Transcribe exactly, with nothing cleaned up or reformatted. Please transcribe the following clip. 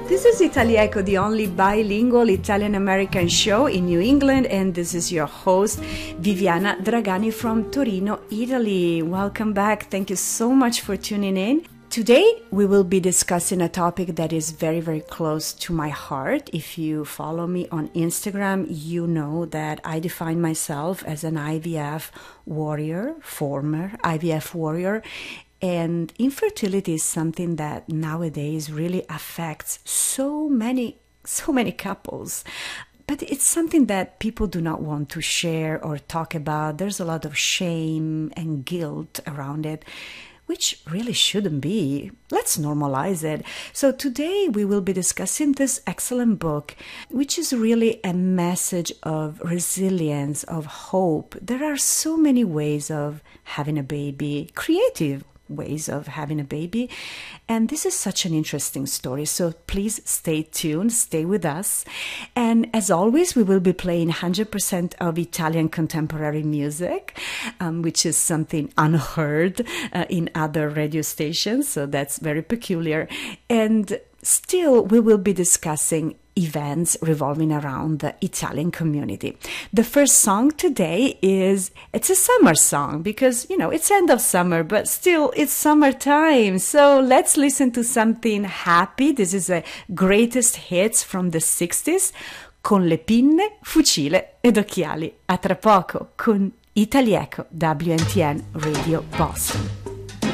This is Italieco, the only bilingual Italian-American show in New England, and this is your host, Viviana Dragani from Torino, Italy. Welcome back. Thank you so much for tuning in. Today, we will be discussing a topic that is very, very close to my heart. If you follow me on Instagram, you know that I define myself as an I V F warrior, former I V F warrior. And infertility is something that nowadays really affects so many, so many couples. But it's something that people do not want to share or talk about. There's a lot of shame and guilt around it, which really shouldn't be. Let's normalize it. So today we will be discussing this excellent book, which is really a message of resilience, of hope. There are so many ways of having a baby, creative ways of having a baby. And this is such an interesting story. So please stay tuned, stay with us. And as always, we will be playing one hundred percent of Italian contemporary music, um, which is something unheard uh, in other radio stations. So that's very peculiar. And still, we will be discussing events revolving around the Italian community. The first song today is, it's a summer song because, you know, it's end of summer, but still it's summertime. So let's listen to something happy. This is a greatest hits from the sixties, Con le pinne, fucile ed occhiali. A tra poco con Italieco, W N T N Radio Boston.